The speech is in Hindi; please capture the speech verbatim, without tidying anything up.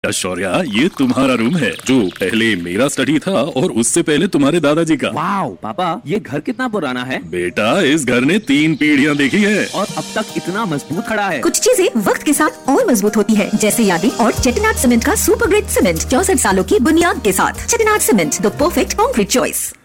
शौर्या, ये तुम्हारा रूम है जो पहले मेरा स्टडी था और उससे पहले तुम्हारे दादाजी का। वाओ पापा, ये घर कितना पुराना है? बेटा, इस घर ने तीन पीढ़ियां देखी है और अब तक इतना मजबूत खड़ा है। कुछ चीजें वक्त के साथ और मजबूत होती है, जैसे यादें और चेटिनाट सीमेंट का सुपर ग्रेट सीमेंट चौसठ सालों की बुनियाद के साथ। चेटिनाट cement, the perfect concrete choice.